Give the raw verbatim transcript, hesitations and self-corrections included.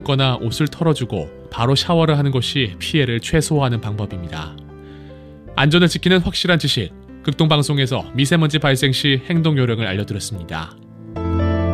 거나 옷을 털어주고 바로 샤워를 하는 것이 피해를 최소화하는 방법입니다. 안전을 지키는 확실한 지식, 극동방송에서 미세먼지 발생 시 행동 요령을 알려드렸습니다.